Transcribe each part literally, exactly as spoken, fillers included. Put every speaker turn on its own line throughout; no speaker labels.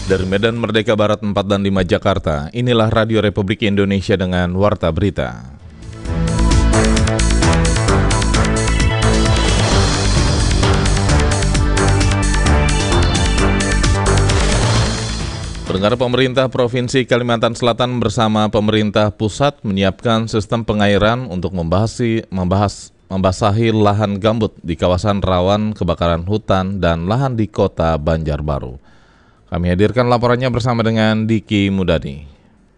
Dari Medan Merdeka Barat empat dan lima Jakarta, inilah Radio Republik Indonesia dengan Warta Berita. Pendengar, pemerintah Provinsi Kalimantan Selatan bersama pemerintah pusat menyiapkan sistem pengairan untuk membahasi, membahas, membasahi lahan gambut di kawasan rawan kebakaran hutan dan lahan di kota Banjarbaru. Kami hadirkan laporannya bersama dengan Diki Mudadi.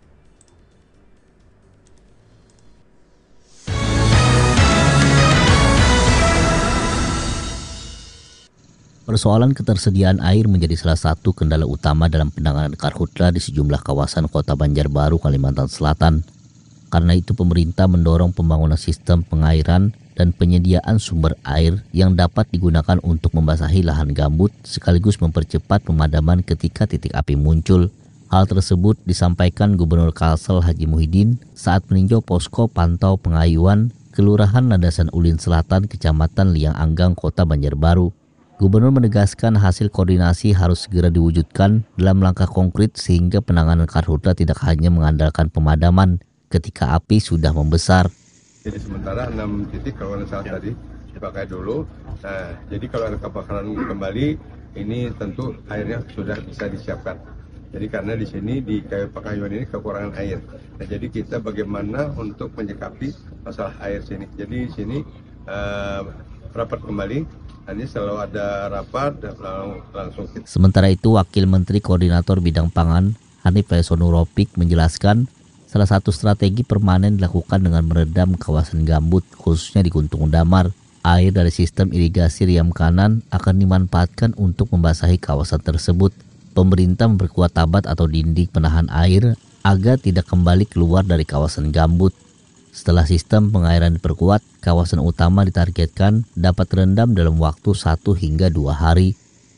Persoalan ketersediaan air menjadi salah satu kendala utama dalam penanganan karhutla di sejumlah kawasan kota Banjarbaru, Kalimantan Selatan. Karena itu pemerintah mendorong pembangunan sistem pengairan dan penyediaan sumber air yang dapat digunakan untuk membasahi lahan gambut sekaligus mempercepat pemadaman ketika titik api muncul. Hal tersebut disampaikan Gubernur Kalsel Haji Muhyiddin saat meninjau posko pantau pengayuan Kelurahan Landasan Ulin Selatan, Kecamatan Liang Anggang, Kota Banjarbaru. Gubernur menegaskan hasil koordinasi harus segera diwujudkan dalam langkah konkret sehingga penanganan karhutla tidak hanya mengandalkan pemadaman ketika api sudah membesar.
Jadi sementara enam titik kalau saat tadi dipakai dulu. Nah, jadi kalau ada kebakaran kembali, ini tentu airnya sudah bisa disiapkan. Jadi karena di sini di Pakayuan ini kekurangan air. Nah, jadi kita bagaimana untuk menyikapi masalah air sini. Jadi di sini uh, rapat kembali. Ini selalu ada rapat dan langsung kita.
Sementara itu, Wakil Menteri Koordinator Bidang Pangan Hanif Lesonuropik menjelaskan salah satu strategi permanen dilakukan dengan meredam kawasan gambut, khususnya di Guntung Damar. Air dari sistem irigasi Riam Kanan akan dimanfaatkan untuk membasahi kawasan tersebut. Pemerintah memperkuat tabat atau dinding penahan air agar tidak kembali keluar dari kawasan gambut. Setelah sistem pengairan diperkuat, kawasan utama ditargetkan dapat terendam dalam waktu satu hingga dua hari.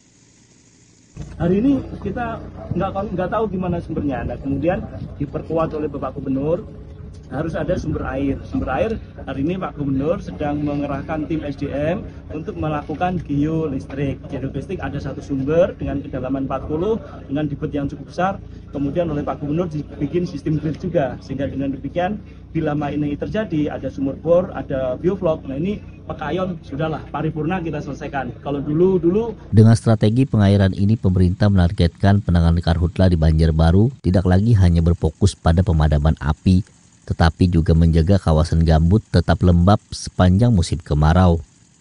Hari ini kita nggak nggak tahu gimana sumbernya. Nah, kemudian diperkuat oleh Bapak Gubernur, harus ada sumber air. Sumber air hari ini Pak Gubernur sedang mengerahkan tim S D M untuk melakukan geolistrik. Geolistrik ada satu sumber dengan kedalaman empat puluh dengan debit yang cukup besar. Kemudian oleh Pak Gubernur dibikin sistem grid juga, sehingga dengan demikian bila ini terjadi ada sumur bor, ada bioflok. Nah ini Pekayon sudahlah paripurna kita selesaikan. Kalau dulu dulu
dengan strategi pengairan ini pemerintah menargetkan penanganan karhutla di Banjarbaru tidak lagi hanya berfokus pada pemadaman api, tetapi juga menjaga kawasan gambut tetap lembab sepanjang musim kemarau.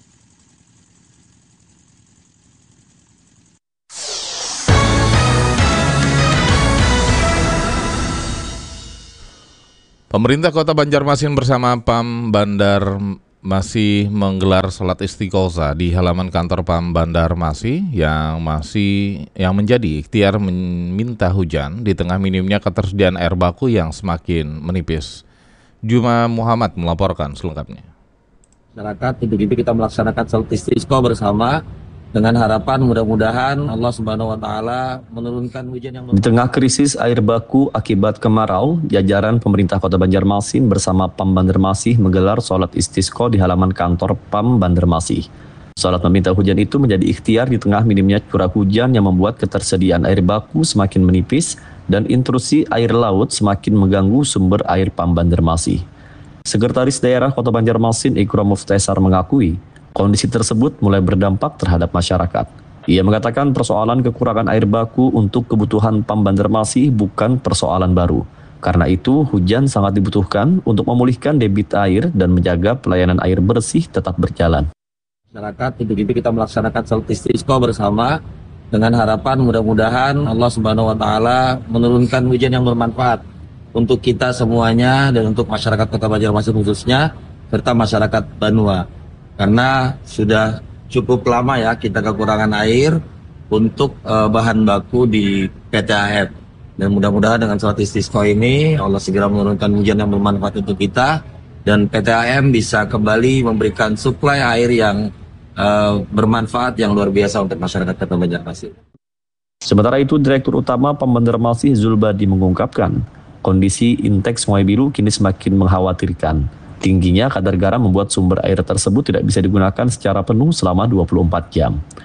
Pemerintah Kota Banjarmasin bersama Pam Bandar masih menggelar sholat istiqosa di halaman kantor Pam Bandarmasi yang masih yang menjadi ikhtiar meminta hujan di tengah minimnya ketersediaan air baku yang semakin menipis. Juma Muhammad melaporkan selengkapnya.
Masyarakat itu kita melaksanakan sholat istisqa bersama dengan harapan mudah-mudahan Allah Subhanahu wa taala menurunkan hujan yang
di tengah krisis air baku akibat kemarau. Jajaran pemerintah Kota Banjarmasin bersama Pam Bandarmasi menggelar sholat istisqa di halaman kantor Pam Bandarmasi. Sholat meminta hujan itu menjadi ikhtiar di tengah minimnya curah hujan yang membuat ketersediaan air baku semakin menipis dan intrusi air laut semakin mengganggu sumber air Pam Bandarmasi. Sekretaris Daerah Kota Banjarmasin Ikram Muftaisar mengakui kondisi tersebut mulai berdampak terhadap masyarakat. Ia mengatakan persoalan kekurangan air baku untuk kebutuhan Pam Bandarmasi bukan persoalan baru. Karena itu, hujan sangat dibutuhkan untuk memulihkan debit air dan menjaga pelayanan air bersih tetap berjalan.
Masyarakat itu kita melaksanakan sholat istisqa bersama dengan harapan mudah-mudahan Allah Subhanahu wa taala menurunkan hujan yang bermanfaat untuk kita semuanya dan untuk masyarakat Kota Banjarmasin khususnya serta masyarakat Banua. Karena sudah cukup lama ya kita kekurangan air untuk uh, bahan baku di P T A M. Dan mudah-mudahan dengan sholat istisqa ini Allah segera menurunkan hujan yang bermanfaat untuk kita dan P T A M bisa kembali memberikan suplai air yang uh, bermanfaat yang luar biasa untuk masyarakat Kota Banjarmasin.
Sementara itu, Direktur Utama Pam Bandarmasi Zulbadi mengungkapkan kondisi intake Sungai Biru kini semakin mengkhawatirkan. Tingginya kadar garam membuat sumber air tersebut tidak bisa digunakan secara penuh selama dua puluh empat jam.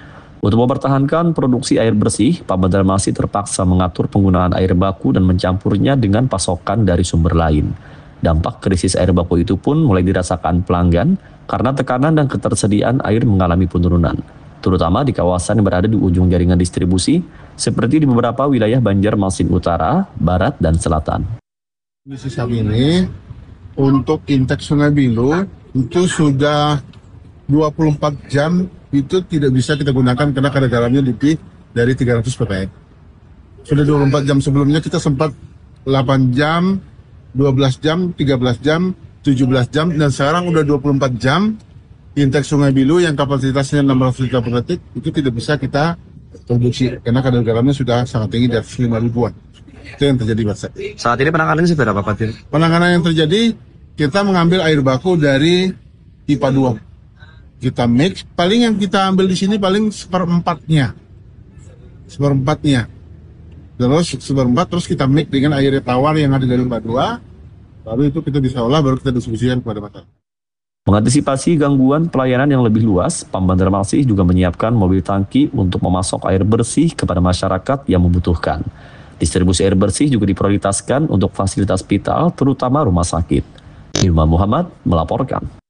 Untuk mempertahankan produksi air bersih, Pam Banjarmasin terpaksa mengatur penggunaan air baku dan mencampurnya dengan pasokan dari sumber lain. Dampak krisis air baku itu pun mulai dirasakan pelanggan karena tekanan dan ketersediaan air mengalami penurunan, terutama di kawasan yang berada di ujung jaringan distribusi, seperti di beberapa wilayah Banjarmasin Utara, Barat, dan Selatan.
Kondisi saat ini, untuk intake Sungai Bilu itu sudah dua puluh empat jam itu tidak bisa kita gunakan karena kadar garamnya lebih dari tiga ratus ppm. Sudah dua puluh empat jam, sebelumnya kita sempat delapan jam, dua belas jam, tiga belas jam, tujuh belas jam, dan sekarang udah dua puluh empat jam. Intake Sungai Bilu yang kapasitasnya enam ratus liter per detik itu tidak bisa kita produksi karena kadar garamnya sudah sangat tinggi, di atas lima ribuan. Itu yang terjadi, Pak.
Saat ini penanganannya seperti apa, Pak?
Penanganan yang terjadi, kita mengambil air baku dari pipa dua. Kita mix, paling yang kita ambil di sini paling seperempatnya. Seperempatnya. Terus seperempat, terus kita mix dengan air tawar yang ada dari pipa dua. Lalu itu kita bisa olah, baru kita distribusikan kepada masyarakat.
Mengantisipasi gangguan pelayanan yang lebih luas, Pam Banjarmasin juga menyiapkan mobil tangki untuk memasok air bersih kepada masyarakat yang membutuhkan. Distribusi air bersih juga diprioritaskan untuk fasilitas vital, terutama rumah sakit. Ilman Muhammad melaporkan.